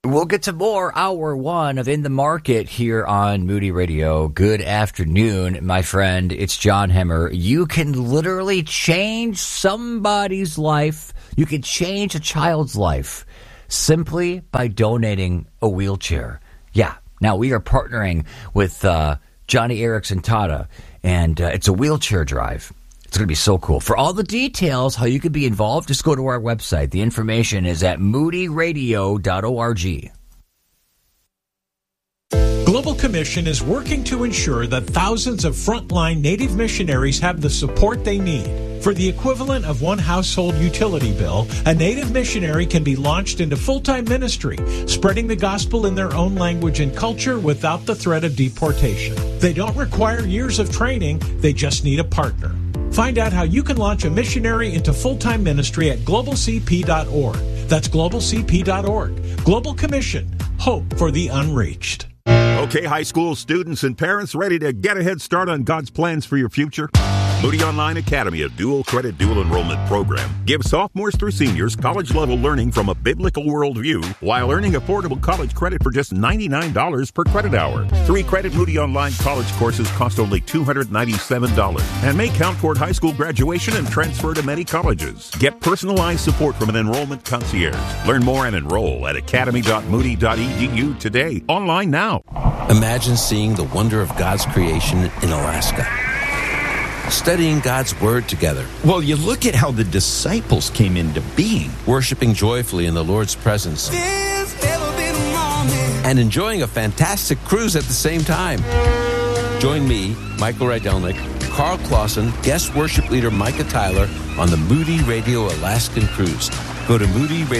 We'll get to more hour one of In the Market here on Moody Radio. Good afternoon, my friend. It's John Hemmer. You can literally change somebody's life. You can change a child's life simply by donating a wheelchair. Yeah. Now, we are partnering with Johnny Erickson Tata, and it's a wheelchair drive. It's going to be so cool. For all the details, how you can be involved, just go to our website. The information is at moodyradio.org. Global Commission is working to ensure that thousands of frontline Native missionaries have the support they need. For the equivalent of one household utility bill, a Native missionary can be launched into full-time ministry, spreading the gospel in their own language and culture without the threat of deportation. They don't require years of training, they just need a partner. Find out how you can launch a missionary into full-time ministry at globalcp.org. That's globalcp.org. Global Commission. Hope for the unreached. Okay, high school students and parents ready to get a head start on God's plans for your future? Moody Online Academy, a dual credit, dual enrollment program, gives sophomores through seniors college-level learning from a biblical worldview while earning affordable college credit for just $99 per credit hour. 3-credit Moody Online college courses cost only $297 and may count toward high school graduation and transfer to many colleges. Get personalized support from an enrollment concierge. Learn more and enroll at academy.moody.edu today. Online now. Imagine seeing the wonder of God's creation in Alaska. Studying God's Word together. Well, you look at how the disciples came into being. Worshiping joyfully in the Lord's presence. There's never been a moment. And enjoying a fantastic cruise at the same time. Join me, Michael Rydelnik, Carl Clausen, guest worship leader Micah Tyler on the Moody Radio Alaskan Cruise. Go to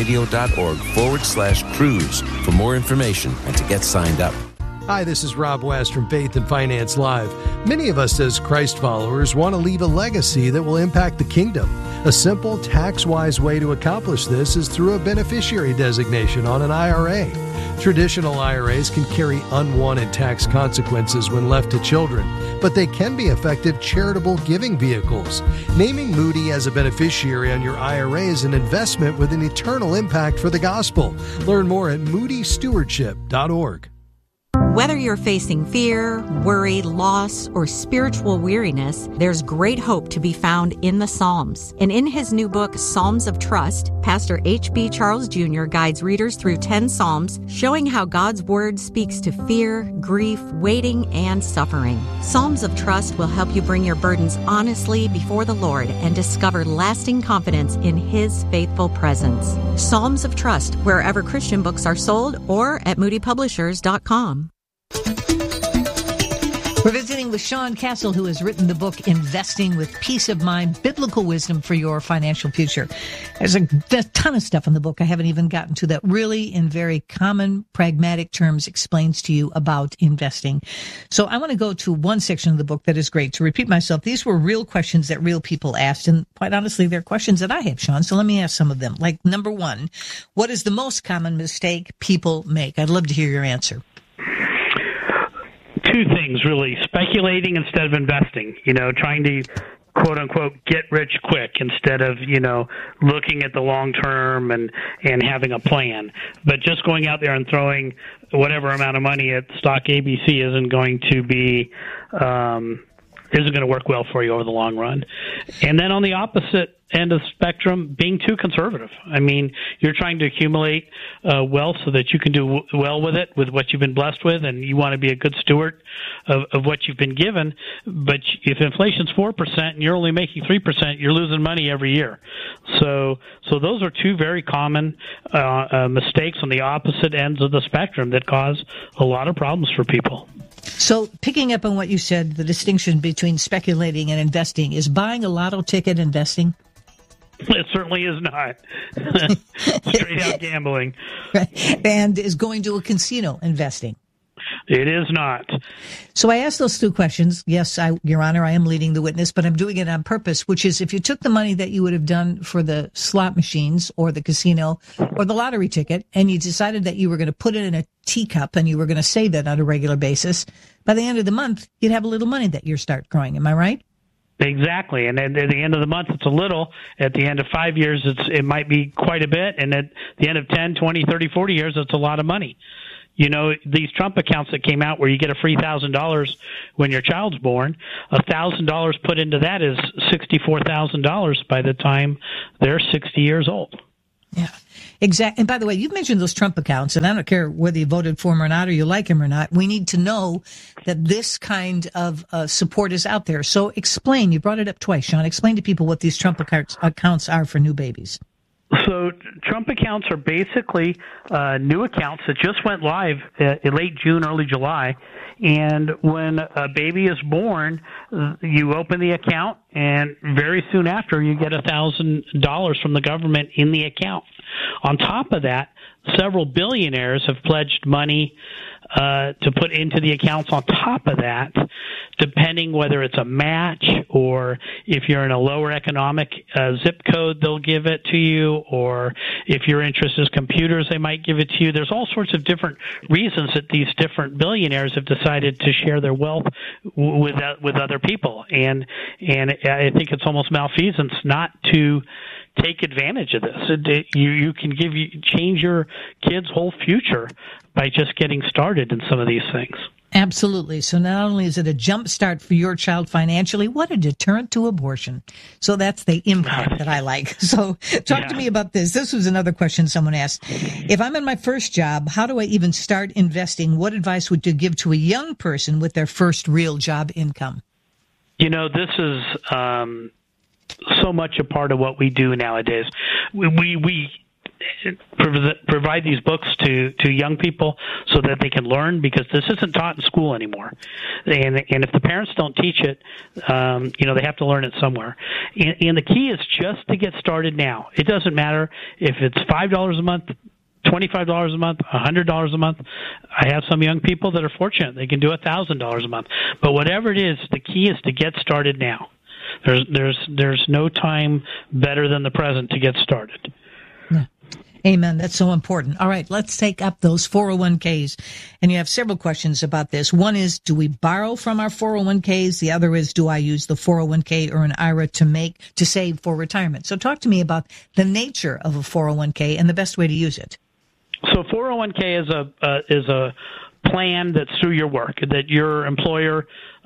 moodyradio.org/cruise for more information and to get signed up. Hi, this is Rob West from Faith and Finance Live. Many of us as Christ followers want to leave a legacy that will impact the kingdom. A simple, tax-wise way to accomplish this is through a beneficiary designation on an IRA. Traditional IRAs can carry unwanted tax consequences when left to children, but they can be effective charitable giving vehicles. Naming Moody as a beneficiary on your IRA is an investment with an eternal impact for the gospel. Learn more at moodystewardship.org. Whether you're facing fear, worry, loss, or spiritual weariness, there's great hope to be found in the Psalms. And in his new book, Psalms of Trust, Pastor H.B. Charles Jr. guides readers through 10 Psalms, showing how God's Word speaks to fear, grief, waiting, and suffering. Psalms of Trust will help you bring your burdens honestly before the Lord and discover lasting confidence in His faithful presence. Psalms of Trust, wherever Christian books are sold, or at moodypublishers.com. We're visiting with Sean Castle, who has written the book Investing with Peace of Mind, Biblical Wisdom for Your Financial Future. There's a ton of stuff in the book I haven't even gotten to that really, in very common, pragmatic terms, explains to you about investing. So I want to go to one section of the book that is great. To repeat myself, these were real questions that real people asked, and quite honestly, they're questions that I have, Sean, so let me ask some of them. Like, number one, what is the most common mistake people make? I'd love to hear your answer. Two things, really. Speculating instead of investing, trying to, quote unquote, get rich quick instead of, looking at the long term and having a plan. But just going out there and throwing whatever amount of money at stock ABC isn't going to be, isn't going to work well for you over the long run. And then on the opposite end of the spectrum, being too conservative. I mean, you're trying to accumulate wealth so that you can do well with it, with what you've been blessed with, and you want to be a good steward of what you've been given. But if inflation's 4% and you're only making 3%, you're losing money every year. So those are two very common mistakes on the opposite ends of the spectrum that cause a lot of problems for people. So picking up on what you said, the distinction between speculating and investing, is buying a lotto ticket investing? It certainly is not. Straight out gambling. And is going to a casino investing? It is not. So I asked those two questions. Yes, Your Honor, I am leading the witness, but I'm doing it on purpose, which is if you took the money that you would have done for the slot machines or the casino or the lottery ticket and you decided that you were going to put it in a teacup and you were going to save it on a regular basis, by the end of the month, you'd have a little money that you start growing. Am I right? Exactly. And at the end of the month, it's a little. At the end of 5 years, it might be quite a bit. And at the end of 10, 20, 30, 40 years, it's a lot of money. You know, these Trump accounts that came out where you get a free $1,000 when your child's born, $1,000 put into that is $64,000 by the time they're 60 years old. Yeah, exactly. And by the way, you've mentioned those Trump accounts, and I don't care whether you voted for him or not, or you like him or not. We need to know that this kind of support is out there. So explain. You brought it up twice, Sean. Explain to people what these Trump accounts are for new babies. So Trump accounts are basically new accounts that just went live in late June, early July. And when a baby is born, you open the account, and very soon after, you get $1,000 from the government in the account. On top of that, several billionaires have pledged money to put into the accounts on top of that, depending whether it's a match or if you're in a lower economic zip code, they'll give it to you, or if your interest is computers, they might give it to you. There's all sorts of different reasons that these different billionaires have decided to share their wealth with other people, and I think it's almost malfeasance not to take advantage of this. You can change your kid's whole future by just getting started in some of these things. Absolutely. So not only is it a jump start for your child financially, what a deterrent to abortion. So that's the impact that I like. So talk to me about this. This was another question someone asked. If I'm in my first job, how do I even start investing? What advice would you give to a young person with their first real job income? You know, this is so much a part of what we do nowadays. We provide these books to young people so that they can learn, because this isn't taught in school anymore. And if the parents don't teach it, they have to learn it somewhere. And the key is just to get started now. It doesn't matter if it's $5 a month, $25 a month, $100 a month. I have some young people that are fortunate. They can do $1,000 a month. But whatever it is, the key is to get started now. There's no time better than the present to get started. Yeah. Amen. That's so important. All right, let's take up those 401ks. And you have several questions about this. One is, do we borrow from our 401ks? The other is, do I use the 401k or an IRA to save for retirement? So talk to me about the nature of a 401k and the best way to use it. So 401k is a plan that's through your work, that your employer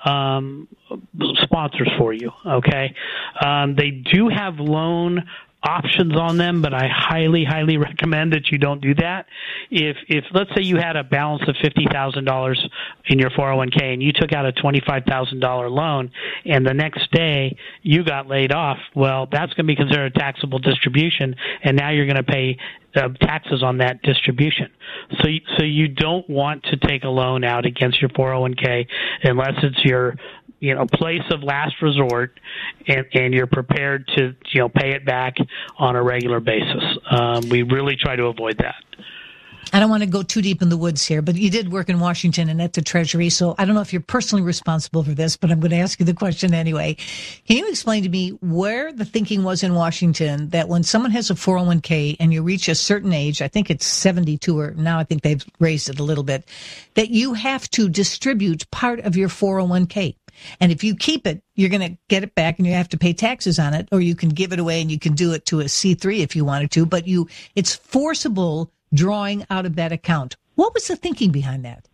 sponsors for you, okay? They do have loan options on them, but I highly, highly recommend that you don't do that. If let's say you had a balance of $50,000 in your 401k and you took out a $25,000 loan and the next day you got laid off, well, that's going to be considered a taxable distribution, and now you're going to pay taxes on that distribution. So you don't want to take a loan out against your 401k unless it's your place of last resort, and you're prepared to pay it back on a regular basis. We really try to avoid that. I don't want to go too deep in the woods here, but you did work in Washington and at the Treasury, so I don't know if you're personally responsible for this, but I'm going to ask you the question anyway. Can you explain to me where the thinking was in Washington that when someone has a 401k and you reach a certain age, I think it's 72, or now I think they've raised it a little bit, that you have to distribute part of your 401k? And if you keep it, you're going to get it back and you have to pay taxes on it, or you can give it away and you can do it to a C3 if you wanted to, but it's forcible drawing out of that account. What was the thinking behind that?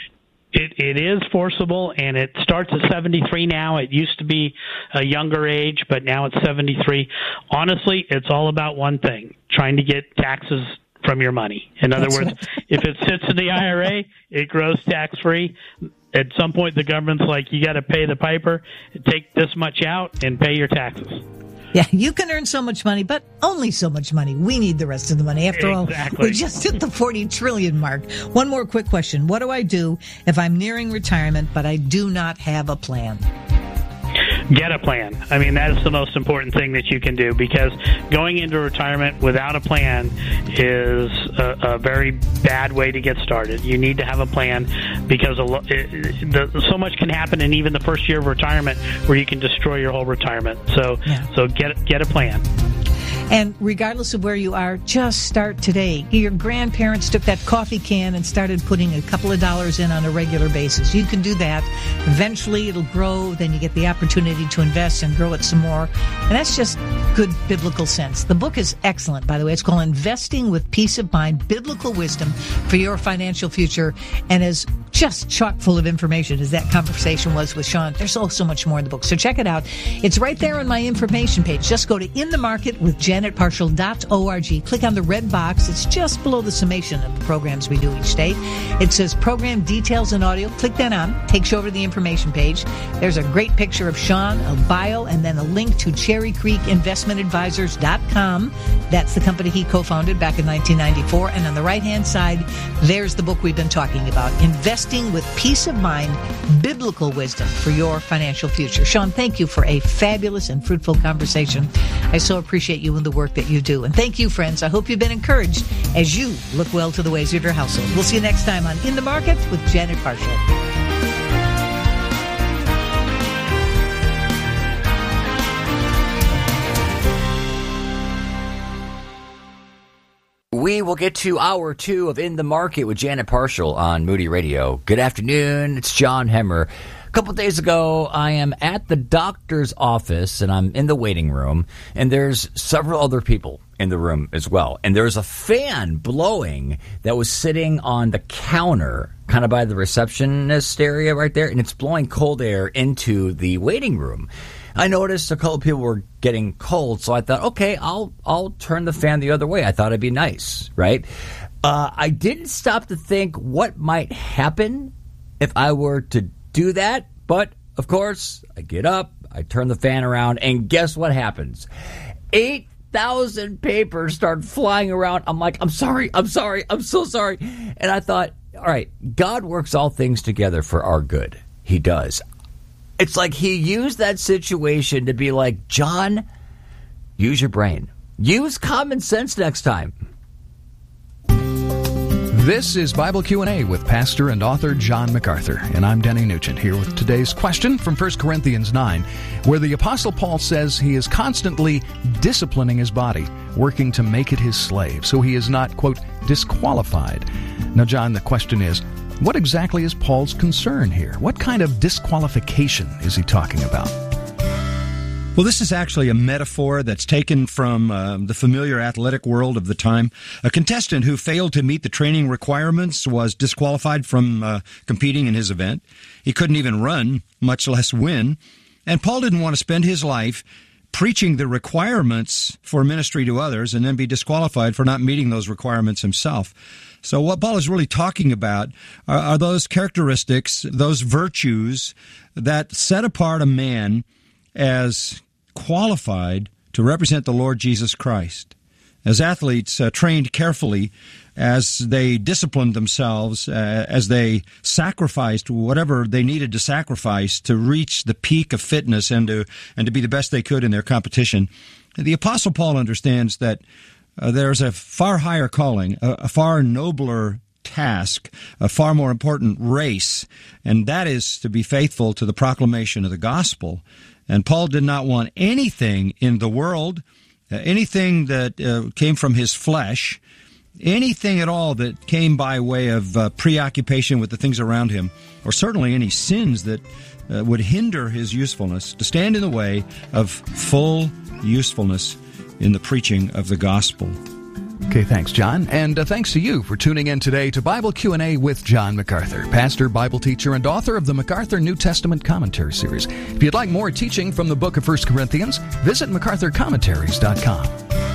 It is forcible, and it starts at 73 now. It used to be a younger age, but now it's 73. Honestly, it's all about one thing, trying to get taxes from your money. In other words, if it sits in the IRA, it grows tax-free. At some point, the government's like, you got to pay the piper, take this much out, and pay your taxes. Yeah, you can earn so much money, but only so much money. We need the rest of the money. After all, we just hit the 40 trillion mark. One more quick question. What do I do if I'm nearing retirement, but I do not have a plan? Get a plan. I mean, that is the most important thing that you can do, because going into retirement without a plan is a very bad way to get started. You need to have a plan, because so much can happen in even the first year of retirement where you can destroy your whole retirement. So get a plan. And regardless of where you are, just start today. Your grandparents took that coffee can and started putting a couple of dollars in on a regular basis. You can do that. Eventually it'll grow. Then you get the opportunity to invest and grow it some more. And that's just good biblical sense. The book is excellent, by the way. It's called Investing with Peace of Mind, Biblical Wisdom for Your Financial Future, and is just chock full of information as that conversation was with Sean. There's so much more in the book. So check it out. It's right there on my information page. Just go to inthemarketwithjanetparshall.org. Click on the red box. It's just below the summation of the programs we do each day. It says Program Details and Audio. Click that on. Takes you over to the information page. There's a great picture of Sean, a bio, and then a link to CherryCreekInvestmentAdvisors.com. That's the company he co-founded back in 1994. And on the right-hand side, there's the book we've been talking about, Investing with Peace of Mind, Biblical Wisdom for Your Financial Future. Sean, thank you for a fabulous and fruitful conversation. I so appreciate you and the work that you do. And thank you, friends. I hope you've been encouraged as you look well to the ways of your household. We'll see you next time on In the Market with Janet Parshall. We will get to hour 2 of In the Market with Janet Parshall on Moody Radio. Good afternoon. It's John Hemmer. A couple of days ago, I am at the doctor's office, and I'm in the waiting room, and there's several other people in the room as well. And there's a fan blowing that was sitting on the counter, kind of by the receptionist area right there, and it's blowing cold air into the waiting room. I noticed a couple of people were getting cold, so I thought, okay, I'll turn the fan the other way. I thought it'd be nice, right? I didn't stop to think what might happen if I were to do that, but of course, I get up, I turn the fan around, and guess what happens? 8,000 papers start flying around. I'm like, I'm sorry, I'm so sorry. And I thought, all right, God works all things together for our good. He does. It's like he used that situation to be like, John, use your brain. Use common sense next time. This is Bible Q&A with pastor and author John MacArthur, and I'm Denny Nugent here with today's question from 1 Corinthians 9, where the Apostle Paul says he is constantly disciplining his body, working to make it his slave, so he is not, quote, disqualified. Now, John, the question is, what exactly is Paul's concern here? What kind of disqualification is he talking about? Well, this is actually a metaphor that's taken from the familiar athletic world of the time. A contestant who failed to meet the training requirements was disqualified from competing in his event. He couldn't even run, much less win. And Paul didn't want to spend his life preaching the requirements for ministry to others and then be disqualified for not meeting those requirements himself. So what Paul is really talking about are those characteristics, those virtues that set apart a man as qualified to represent the Lord Jesus Christ. As athletes trained carefully, as they disciplined themselves, as they sacrificed whatever they needed to sacrifice to reach the peak of fitness and to be the best they could in their competition, the Apostle Paul understands that there's a far higher calling, a far nobler task, a far more important race, and that is to be faithful to the proclamation of the gospel. And Paul did not want anything in the world, anything that came from his flesh, anything at all that came by way of preoccupation with the things around him, or certainly any sins that would hinder his usefulness, to stand in the way of full usefulness in the preaching of the gospel. Okay, thanks, John. And thanks to you for tuning in today to Bible Q&A with John MacArthur, pastor, Bible teacher, and author of the MacArthur New Testament Commentary Series. If you'd like more teaching from the book of 1 Corinthians, visit MacArthurCommentaries.com.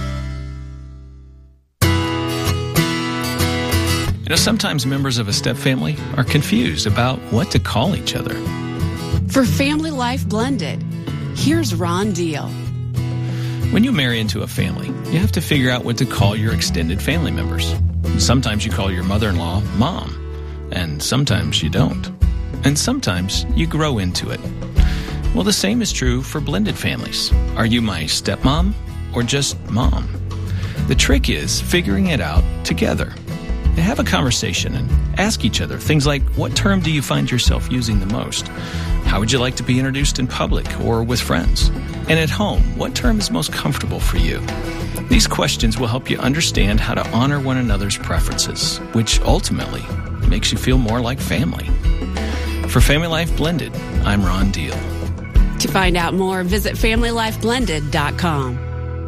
You know, sometimes members of a step family are confused about what to call each other. For Family Life Blended, here's Ron Deal. When you marry into a family, you have to figure out what to call your extended family members. Sometimes you call your mother-in-law Mom, and sometimes you don't. And sometimes you grow into it. Well, the same is true for blended families. Are you my stepmom or just Mom? The trick is figuring it out together. Have a conversation and ask each other things like, what term do you find yourself using the most? How would you like to be introduced in public or with friends? And at home, what term is most comfortable for you? These questions will help you understand how to honor one another's preferences, which ultimately makes you feel more like family. For Family Life Blended, I'm Ron Deal. To find out more, visit FamilyLifeBlended.com.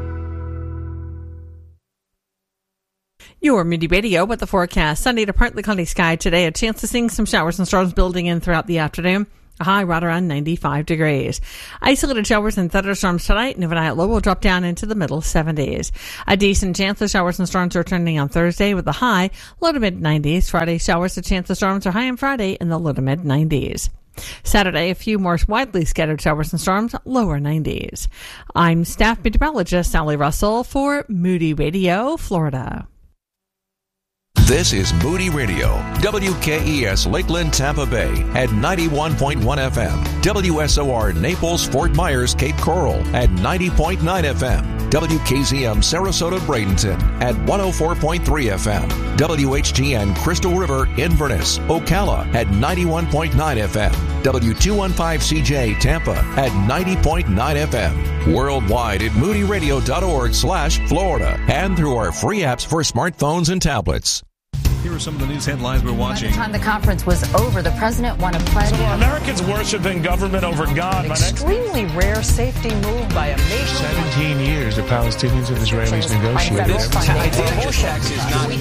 Your Moody Radio with the forecast. Sunny to partly cloudy sky today. A chance to see some showers and storms building in throughout the afternoon. A high right around 95 degrees. Isolated showers and thunderstorms tonight. And overnight low will drop down into the middle 70s. A decent chance of showers and storms are returning on Thursday with a high low to mid 90s. Friday showers, a chance of storms are high on Friday in the low to mid 90s. Saturday, a few more widely scattered showers and storms, lower 90s. I'm staff meteorologist Sally Russell for Moody Radio, Florida. This is Moody Radio, WKES Lakeland, Tampa Bay at 91.1 FM, WSOR Naples, Fort Myers, Cape Coral at 90.9 FM, WKZM Sarasota, Bradenton at 104.3 FM, WHGN Crystal River, Inverness, Ocala at 91.9 FM, W215CJ Tampa at 90.9 FM, worldwide at moodyradio.org/Florida, and through our free apps for smartphones and tablets. Here are some of the news headlines we're watching. By the time the conference was over, the president won a pledge. So Americans worshiping government over God. An extremely rare safety move by a major... 17 years the Palestinians and Israelis negotiated. This tax is not...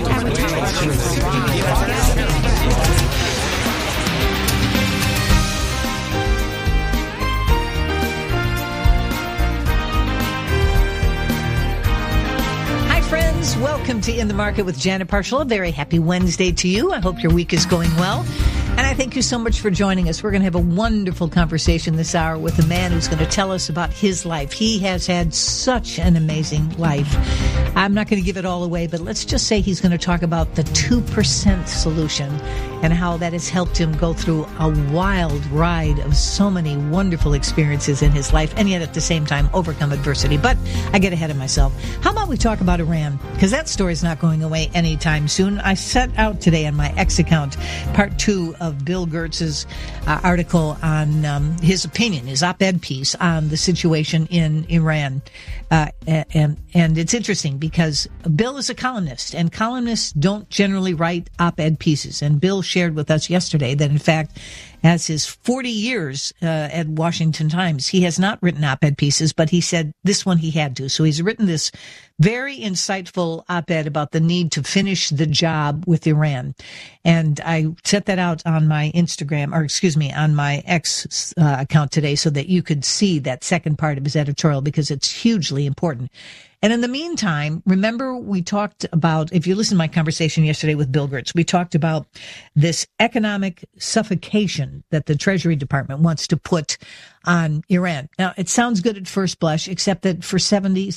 Friends, welcome to In the Market with Janet Parshall. A very happy Wednesday to you. I hope your week is going well. And I thank you so much for joining us. We're going to have a wonderful conversation this hour with a man who's going to tell us about his life. He has had such an amazing life. I'm not going to give it all away, but let's just say he's going to talk about the 2% solution and how that has helped him go through a wild ride of so many wonderful experiences in his life, and yet at the same time overcome adversity. But I get ahead of myself. How about we talk about Iran? Because that story's not going away anytime soon. I sent out today on my X account part 2 of Bill Gertz's article on his opinion, his op-ed piece on the situation in Iran. And it's interesting because Bill is a columnist, and columnists don't generally write op-ed pieces. And Bill shared with us yesterday that, in fact, as his 40 years at Washington Times, he has not written op-ed pieces, but he said this one he had to. So he's written this very insightful op-ed about the need to finish the job with Iran. And I set that out on my Instagram, or excuse me, on my X account today so that you could see that second part of his editorial because it's hugely important. And in the meantime, remember we talked about, if you listen to my conversation yesterday with Bill Gertz, we talked about this economic suffocation that the Treasury Department wants to put on Iran. Now, it sounds good at first blush, except that since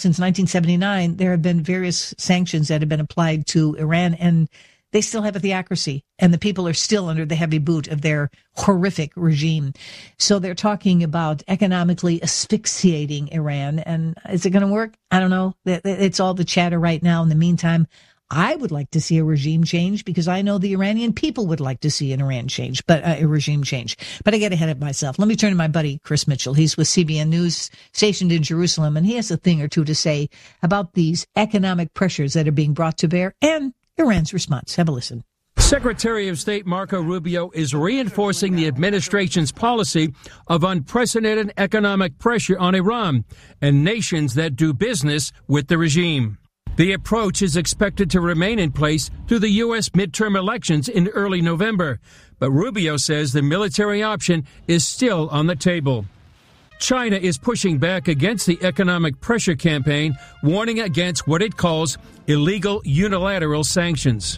1979, there have been various sanctions that have been applied to Iran, and they still have a theocracy, and the people are still under the heavy boot of their horrific regime. So they're talking about economically asphyxiating Iran. And is it going to work? I don't know. It's all the chatter right now. In the meantime, I would like to see a regime change because I know the Iranian people would like to see an Iran change, but a regime change. But I get ahead of myself. Let me turn to my buddy, Chris Mitchell. He's with CBN News, stationed in Jerusalem, and he has a thing or two to say about these economic pressures that are being brought to bear and Iran's response. Have a listen. Secretary of State Marco Rubio is reinforcing the administration's policy of unprecedented economic pressure on Iran and nations that do business with the regime. The approach is expected to remain in place through the U.S. midterm elections in early November, but Rubio says the military option is still on the table. China is pushing back against the economic pressure campaign, warning against what it calls illegal unilateral sanctions.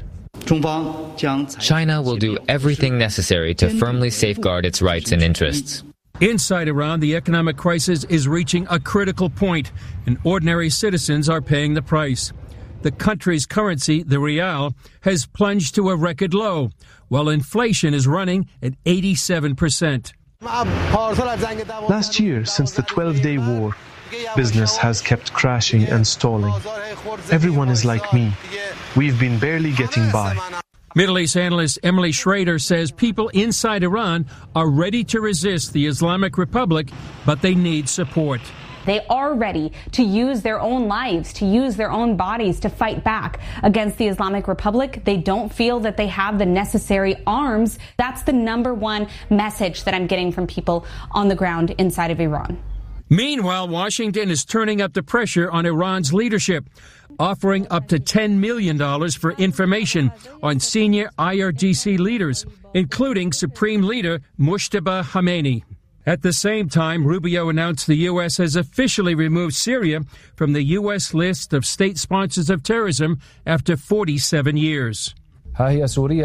China will do everything necessary to firmly safeguard its rights and interests. Inside Iran, the economic crisis is reaching a critical point, and ordinary citizens are paying the price. The country's currency, the rial, has plunged to a record low, while inflation is running at 87%. Last year, since the 12-day war, business has kept crashing and stalling. Everyone is like me. We've been barely getting by. Middle East analyst Emily Schrader says people inside Iran are ready to resist the Islamic Republic, but they need support. They are ready to use their own lives, to use their own bodies to fight back against the Islamic Republic. They don't feel that they have the necessary arms. That's the number one message that I'm getting from people on the ground inside of Iran. Meanwhile, Washington is turning up the pressure on Iran's leadership, offering up to $10 million for information on senior IRGC leaders, including Supreme Leader Mujtaba Khamenei. At the same time, Rubio announced the U.S. has officially removed Syria from the U.S. list of state sponsors of terrorism after 47 years.